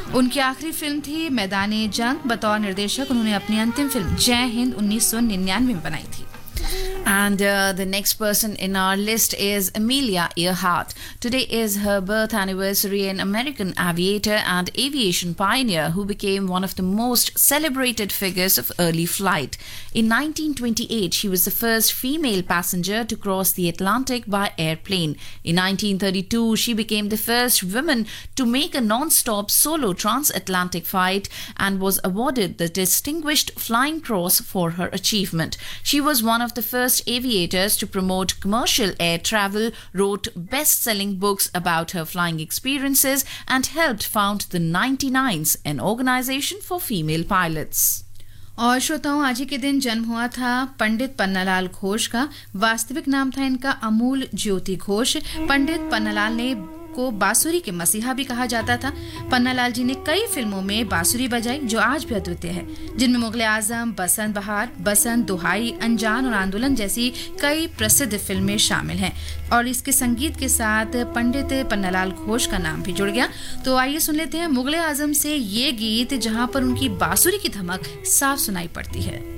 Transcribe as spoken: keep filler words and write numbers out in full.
उनकी आखिरी फिल्म थी मैदाने जंग। बतौर निर्देशक उन्होंने अपनी अंतिम फिल्म जय हिंद उन्नीस सौ निन्यानवे में बनाई थी। And uh, the next person in our list is Amelia Earhart. Today is her birth anniversary, an American aviator and aviation pioneer who became one of the most celebrated figures of early flight. In nineteen twenty-eight, she was the first female passenger to cross the Atlantic by airplane. In nineteen thirty-two, she became the first woman to make a non-stop solo transatlantic flight and was awarded the Distinguished Flying Cross for her achievement. She was one of the first aviators to promote commercial air travel, wrote best-selling books about her flying experiences, and helped found the ninety-nines, an organization for female pilots. और श्रोताओं, आज ही के दिन जन्म हुआ था पंडित पन्नालाल घोष का। वास्तविक नाम था इनका अमूल ज्योति घोष। पंडित पन्नालाल ने को बांसुरी के मसीहा भी कहा जाता था। पन्नालाल जी ने कई फिल्मों में बांसुरी बजाई जो आज भी अद्वितीय है, जिनमें मुगले आजम, बसंत बहार, बसंत, दुहाई, अनजान और आंदोलन जैसी कई प्रसिद्ध फिल्में शामिल हैं। और इसके संगीत के साथ पंडित पन्नालाल घोष का नाम भी जुड़ गया। तो आइए सुन लेते हैं मुगले आजम से ये गीत, जहां पर उनकी बांसुरी की धमक साफ सुनाई पड़ती है।